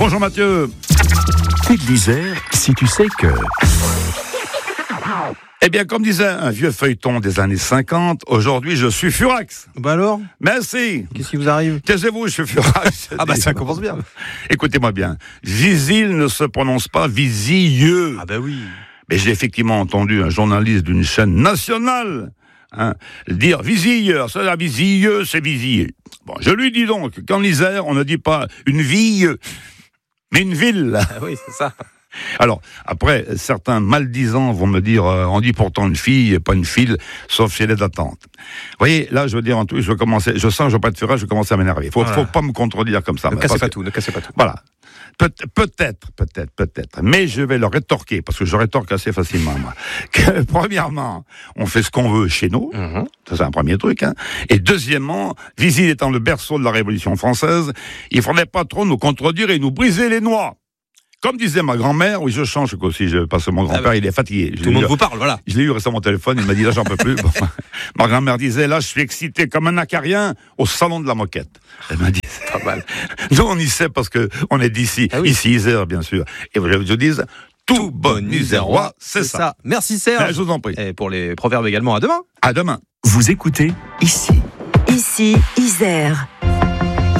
Bonjour Mathieu. T'es de l'Isère si tu sais que... Eh bien, comme disait un vieux feuilleton des années 50, aujourd'hui je suis furax. Bah alors, Merci. qu'est-ce qui vous arrive? Taisez-vous, je suis furax. Ah bah ça commence bien. Écoutez-moi bien. Visil ne se prononce pas Visilleux. Ah bah oui. Mais j'ai effectivement entendu un journaliste d'une chaîne nationale dire Visilleur, c'est la Visilleux, c'est Visilleux. Bon, je lui dis donc qu'en Isère, on ne dit pas une ville, mais une ville. Ah oui, c'est ça. Alors, après, certains maldisants vont me dire, on dit pourtant une fille et pas une file, sauf chez les attentes. Vous voyez, là, je veux dire, en tout, je sens que je vais pas être fureur, je vais commencer à m'énerver. Faut pas me contredire comme ça. Ne cassez pas tout. Voilà. Peut-être. Mais je vais leur rétorquer, parce que je rétorque assez facilement, moi. Que, premièrement, on fait ce qu'on veut chez nous. Ça, c'est un premier truc, Et deuxièmement, Visil étant le berceau de la Révolution française, il faudrait pas trop nous contredire et nous briser les noix. Comme disait ma grand-mère, oui, je change aussi, parce que mon grand-père, il est fatigué. Tout le monde vous parle, voilà. Je l'ai eu récemment au téléphone, il m'a dit, là, j'en peux plus. Bon, ma grand-mère disait, là, je suis excité comme un acarien au salon de la moquette. Elle m'a dit, c'est pas mal. Nous, on y sait parce que on est d'ici. Ah oui. Ici, Isère, bien sûr. Et je dis, tout bon Isérois, c'est ça. Merci Serge. Je vous en prie. Et pour les proverbes également, à demain. À demain. Vous écoutez ici. Ici, Isère.